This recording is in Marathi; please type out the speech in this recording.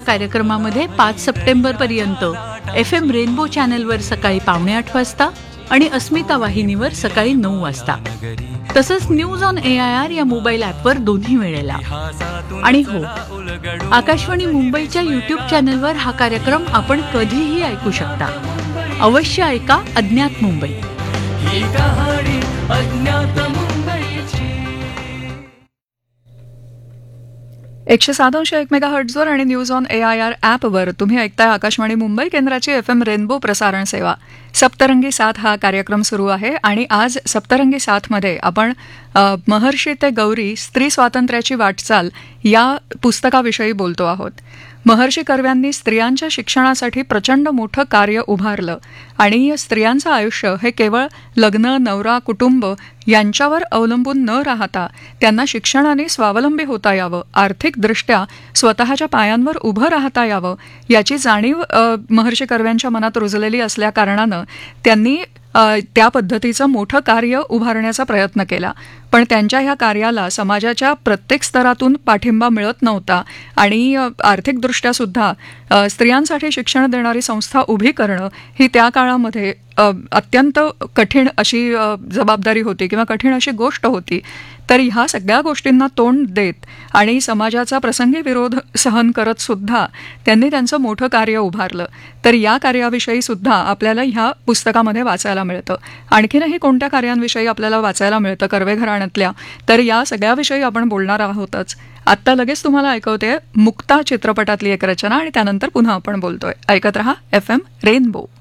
कार्यक्रमामध्ये 5 सप्टेंबर पर्यंत FM रेनबो चॅनलवर सकाळी 7:45 वाजता आणि अस्मिता वाहिनीवर सकाळी 9 वाजता. तसंच न्यूज ऑन AIR या मोबाईल ॲपवर दोन्ही वेळेला. आणि हो, आकाशवाणी मुंबईच्या YouTube चॅनलवर हा कार्यक्रम आपण कधीही ऐकू शकता. अवश्य ऐका अज्ञात मुंबई. 107.1 मेगाहर्ट्झवर आणि न्यूज ऑन AIR ॲपवर तुम्ही ऐकताय आकाशवाणी मुंबई केंद्राची FM रेनबो प्रसारण सेवा. सप्तरंगी साथ हा कार्यक्रम सुरू आहे आणि आज सप्तरंगी साथमध्ये आपण महर्षी ते गौरी स्त्री स्वातंत्र्याची वाटचाल या पुस्तकाविषयी बोलतो आहोत. महर्षी कर्व्यांनी स्त्रियांच्या शिक्षणासाठी प्रचंड मोठं कार्य उभारलं आणि स्त्रियांचं आयुष्य हे केवळ लग्न, नवरा, कुटुंब यांच्यावर अवलंबून न राहता त्यांना शिक्षणाने स्वावलंबी होता यावं, आर्थिकदृष्ट्या स्वतःच्या पायांवर उभं राहता यावं याची जाणीव महर्षी कर्व्यांच्या मनात रुजलेली असल्या कारणानं त्यांनी त्या पद्धतीचं मोठं कार्य उभारण्याचा प्रयत्न केला. पण त्यांच्या ह्या कार्याला समाजाच्या प्रत्येक स्तरातून पाठिंबा मिळत नव्हता आणि आर्थिकदृष्ट्या सुद्धा स्त्रियांसाठी शिक्षण देणारी संस्था उभी करणं ही त्या काळामध्ये अत्यंत कठीण अशी जबाबदारी होती किंवा कठीण अशी गोष्ट होती. तर ह्या सगळ्या गोष्टींना तोंड देत आणि समाजाचा प्रसंगी विरोध सहन करत सुद्धा त्यांनी त्यांचं मोठं कार्य उभारलं. तर या कार्याविषयी सुद्धा आपल्याला ह्या पुस्तकामध्ये वाचायला मिळतं. आणखीनही कोणत्या कार्यांविषयी आपल्याला वाचायला मिळतं कर्वे घराण्यातल्या, तर या सगळ्याविषयी आपण बोलणार आहोतच. आत्ता लगेच तुम्हाला ऐकवते मुक्ता चित्रपटातली एक रचना आणि त्यानंतर पुन्हा आपण बोलतोय. ऐकत रहा FM रेनबो.